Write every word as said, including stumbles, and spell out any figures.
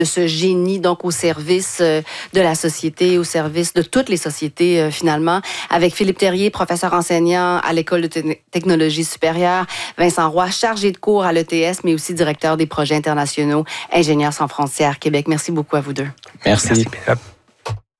de ce génie, donc au service euh, de la société, au service de toutes les sociétés, euh, finalement. Avec Philippe Terrier, professeur enseignant à l'École de te- technologie supérieure, Vincent Roy, chargé de cours à l'E T S, mais aussi directeur des projets internationaux, Ingénieurs sans frontières Québec. Merci beaucoup à vous deux. Merci. Merci, Pénélope.